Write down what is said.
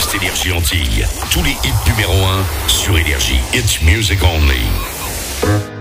playlist Énergie Antilles. Tous les hits numéro 1 sur Énergie. It's music only.